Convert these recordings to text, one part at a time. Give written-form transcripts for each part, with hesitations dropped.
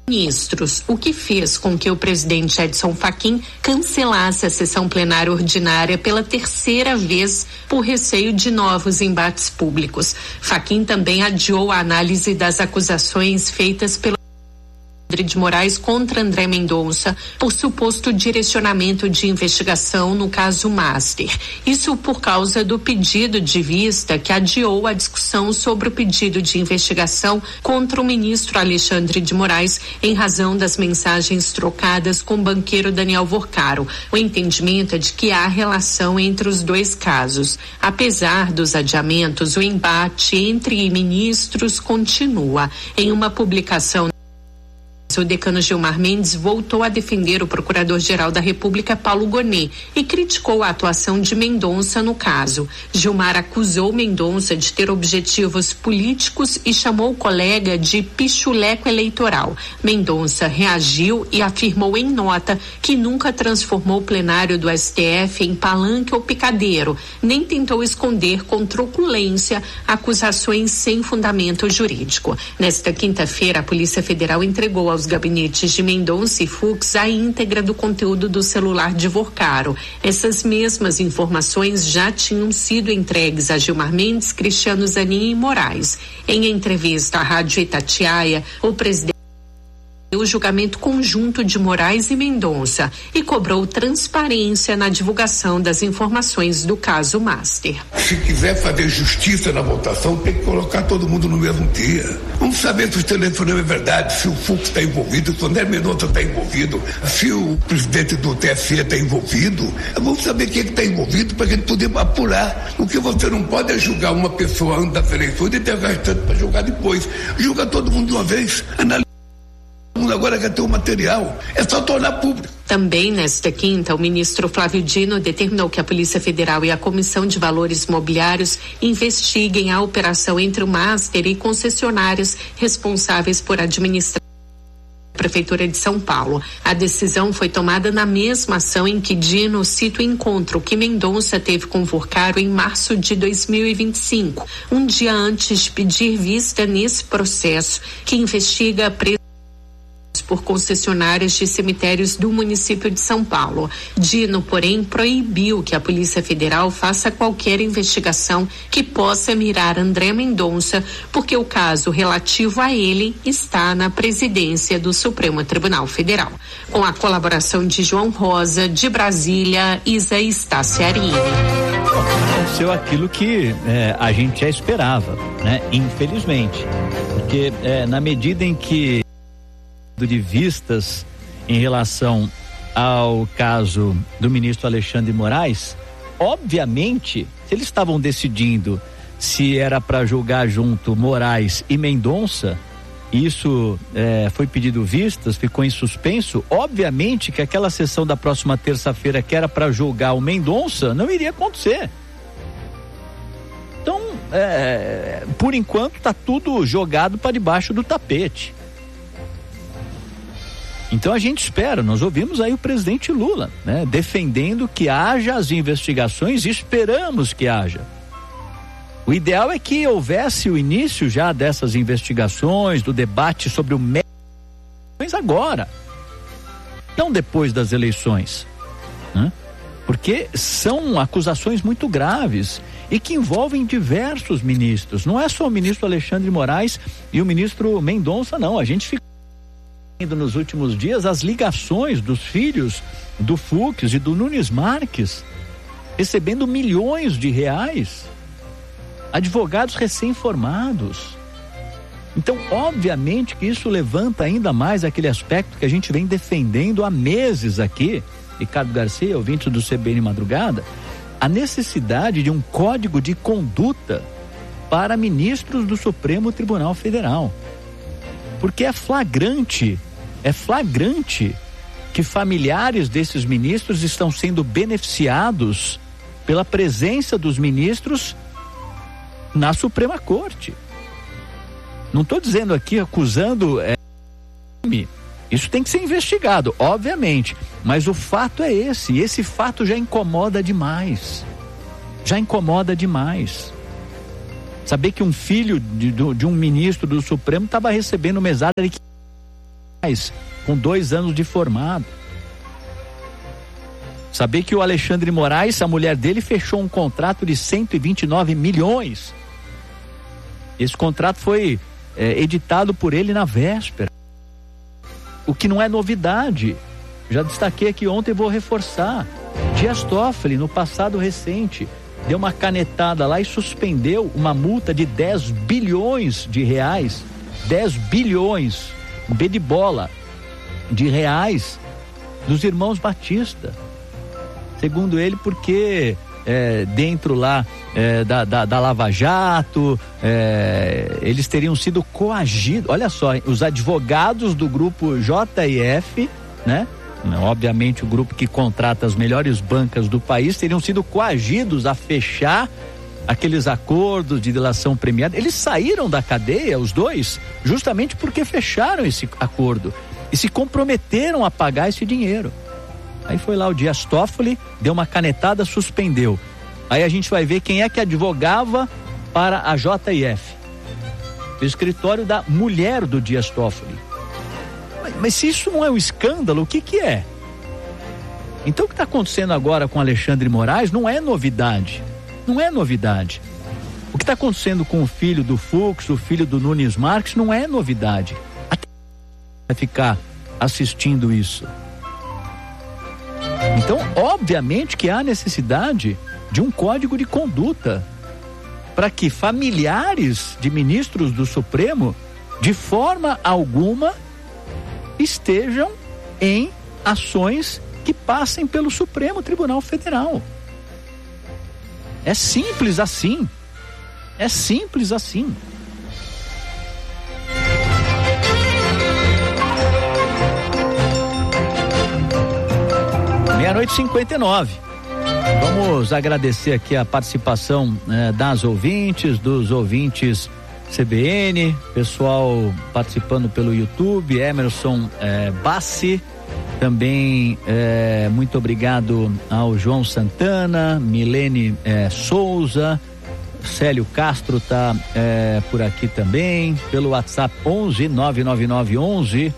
ministros, o que fez com que o presidente Edson Fachin cancelasse a sessão plenária ordinária pela terceira vez por receio de novos embates públicos. Fachin também adiou a análise das acusações feitas pelo de Moraes contra André Mendonça por suposto direcionamento de investigação no caso Master. Isso por causa do pedido de vista que adiou a discussão sobre o pedido de investigação contra o ministro Alexandre de Moraes em razão das mensagens trocadas com o banqueiro Daniel Vorcaro. O entendimento é de que há relação entre os dois casos. Apesar dos adiamentos, o embate entre ministros continua. Em uma publicação, o decano Gilmar Mendes voltou a defender o procurador-geral da República, Paulo Gonet, e criticou a atuação de Mendonça no caso. Gilmar acusou Mendonça de ter objetivos políticos e chamou o colega de pichuleco eleitoral. Mendonça reagiu e afirmou em nota que nunca transformou o plenário do STF em palanque ou picadeiro, nem tentou esconder com truculência acusações sem fundamento jurídico. Nesta quinta-feira, a Polícia Federal entregou aos gabinetes de Mendonça e Fux a íntegra do conteúdo do celular de Vorcaro. Essas mesmas informações já tinham sido entregues a Gilmar Mendes, Cristiano Zanin e Moraes. Em entrevista à Rádio Itatiaia, o presidente o julgamento conjunto de Moraes e Mendonça e cobrou transparência na divulgação das informações do caso Master. Se quiser fazer justiça na votação, tem que colocar todo mundo no mesmo dia. Vamos saber se o telefonema é verdade, se o Fux está envolvido, se o André Mendonça está envolvido, se o presidente do TSE está envolvido. Vamos saber quem está envolvido para a gente poder apurar. O que você não pode é julgar uma pessoa antes das eleições e ter o restante para julgar depois. Julga todo mundo de uma vez. Agora quer ter o material, é só tornar público. Também nesta quinta, o ministro Flávio Dino determinou que a Polícia Federal e a Comissão de Valores Mobiliários investiguem a operação entre o Master e concessionários responsáveis por administrar a Prefeitura de São Paulo. A decisão foi tomada na mesma ação em que Dino cita o encontro que Mendonça teve com Vorcaro em março de 2025, um dia antes de pedir vista nesse processo que investiga a por concessionárias de cemitérios do município de São Paulo. Dino, porém, proibiu que a Polícia Federal faça qualquer investigação que possa mirar André Mendonça, porque o caso relativo a ele está na presidência do Supremo Tribunal Federal. Com a colaboração de João Rosa, de Brasília, Isa Estaciarini. Aconteceu aquilo que a gente já esperava, né? Infelizmente, porque na medida em que de vistas em relação ao caso do ministro Alexandre de Moraes, obviamente, se eles estavam decidindo se era para julgar junto Moraes e Mendonça, isso foi pedido vistas, ficou em suspenso, obviamente que aquela sessão da próxima terça-feira que era para julgar o Mendonça não iria acontecer. Então, por enquanto está tudo jogado para debaixo do tapete. Então a gente espera, nós ouvimos aí o presidente Lula, né, defendendo que haja as investigações e esperamos que haja. O ideal é que houvesse o início já dessas investigações, do debate sobre o mérito agora, não depois das eleições, né? Porque são acusações muito graves e que envolvem diversos ministros, não é só o ministro Alexandre de Moraes e o ministro Mendonça, não, a gente fica nos últimos dias as ligações dos filhos do Fux e do Nunes Marques recebendo milhões de reais, advogados recém-formados. Então, obviamente que isso levanta ainda mais aquele aspecto que a gente vem defendendo há meses aqui, Ricardo Garcia, ouvinte do CBN Madrugada, a necessidade de um código de conduta para ministros do Supremo Tribunal Federal, porque é flagrante que familiares desses ministros estão sendo beneficiados pela presença dos ministros na Suprema Corte. Não estou dizendo aqui, acusando isso tem que ser investigado, obviamente, mas o fato é esse, e esse fato já incomoda demais. Saber que um filho de um ministro do Supremo estava recebendo mesada de com 2 anos de formado. Saber que o Alexandre Moraes, a mulher dele, fechou um contrato de 129 milhões. Esse contrato foi editado por ele na véspera. O que não é novidade. Já destaquei aqui ontem e vou reforçar. Dias Toffoli, no passado recente, deu uma canetada lá e suspendeu uma multa de 10 bilhões de reais. 10 bilhões, um B de bola, de reais, dos irmãos Batista. Segundo ele, porque dentro lá da Lava Jato, eles teriam sido coagidos. Olha só, os advogados do grupo JF, né? Obviamente o grupo que contrata as melhores bancas do país, teriam sido coagidos a fechar aqueles acordos de delação premiada. Eles saíram da cadeia, os dois, justamente porque fecharam esse acordo e se comprometeram a pagar esse dinheiro. Aí foi lá o Dias Toffoli, deu uma canetada, suspendeu. Aí a gente vai ver quem é que advogava para a JF. O escritório da mulher do Dias Toffoli. Mas se isso não é um escândalo, o que é? Então o que está acontecendo agora com Alexandre Moraes não é novidade. Não é novidade. O que está acontecendo com o filho do Fux, o filho do Nunes Marques, não é novidade. Até vai ficar assistindo isso. Então, obviamente que há necessidade de um código de conduta para que familiares de ministros do Supremo, de forma alguma, estejam em ações que passem pelo Supremo Tribunal Federal. É simples assim. É simples assim. Meia-noite 59. Vamos agradecer aqui a participação das ouvintes, dos ouvintes CBN, pessoal participando pelo YouTube, Emerson Bassi, também muito obrigado ao João Santana, Milene Souza, Célio Castro tá por aqui também, pelo WhatsApp 11 999 11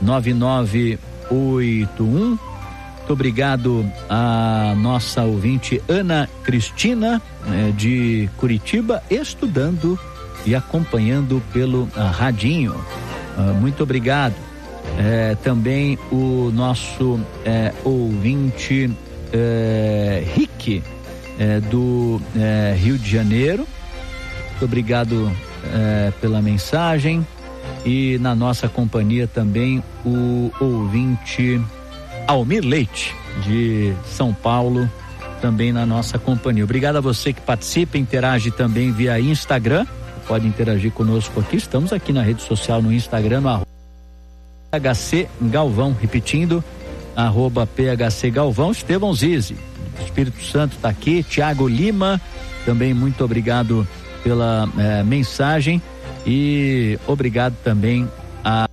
9981. Muito obrigado à nossa ouvinte Ana Cristina, de Curitiba, estudando e acompanhando pelo radinho. Muito obrigado. Também o nosso ouvinte Rick, do Rio de Janeiro. Muito obrigado pela mensagem. E na nossa companhia também o ouvinte Almir Leite, de São Paulo, também na nossa companhia. Obrigado a você que participa, interage também via Instagram. Pode interagir conosco aqui. Estamos aqui na rede social, no Instagram, no @PHC Galvão, repetindo, @PHC Galvão. Estevão Zizi, Espírito Santo, está aqui. Tiago Lima, também muito obrigado pela mensagem. E obrigado também a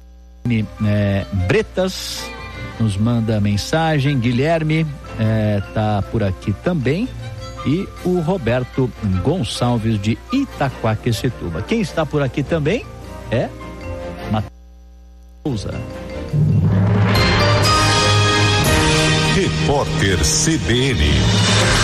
Bretas, nos manda mensagem. Guilherme tá por aqui também. E o Roberto Gonçalves, de Itaquaquecetuba. Quem está por aqui também é Matheus Souza. Repórter CBN.